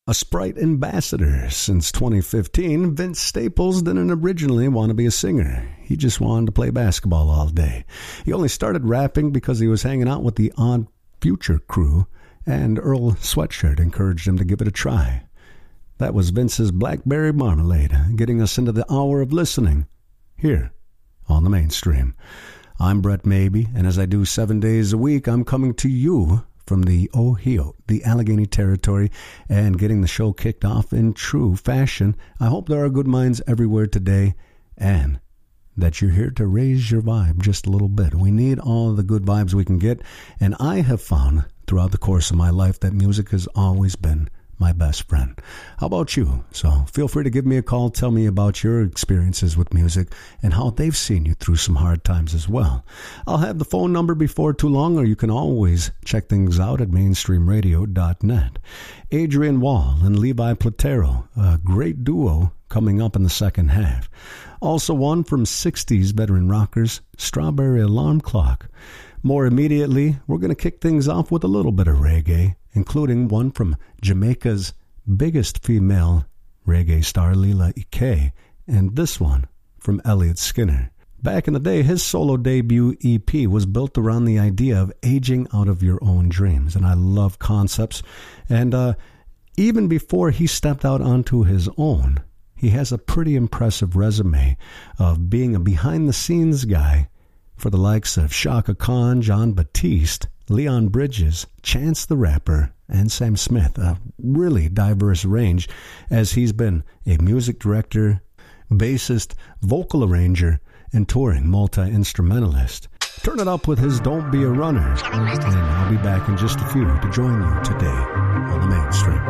A Sprite ambassador since 2015, Vince Staples didn't originally want to be a singer. He just wanted to play basketball all day. He only started rapping because he was hanging out with the Odd Future crew, and Earl Sweatshirt encouraged him to give it a try. That was Vince's Blackberry Marmalade, getting us into the hour of listening, here on the Mainstream. I'm Brett Mabee, and as I do 7 days a week, I'm coming to you from the Ohio, the Allegheny Territory, and getting the show kicked off in true fashion. I hope there are good minds everywhere today, and that you're here to raise your vibe just a little bit. We need all the good vibes we can get, and I have found throughout the course of my life that music has always been my best friend. How about you? So feel free to give me a call. Tell me about your experiences with music and how they've seen you through some hard times as well. I'll have the phone number before too long, or you can always check things out at mainstreamradio.net. Adrian Wall and Levi Platero, a great duo coming up in the second half. Also one from 60s veteran rockers, Strawberry Alarm Clock. More immediately, we're going to kick things off with a little bit of reggae, including one from Jamaica's biggest female reggae star, Lila Ike, and this one from Elliot Skinner. Back in the day, his solo debut EP was built around the idea of aging out of your own dreams, and I love concepts. And even before he stepped out onto his own, he has a pretty impressive resume of being a behind-the-scenes guy for the likes of Shaka Khan, John Batiste, Leon Bridges, Chance the Rapper, and Sam Smith. A really diverse range, as he's been a music director, bassist, vocal arranger, and touring multi-instrumentalist. Turn it up with his Don't Be a Runner, and I'll be back in just a few to join you today on the Mainstream.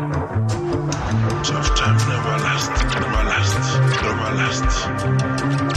Tough time never lasts, never lasts, never lasts.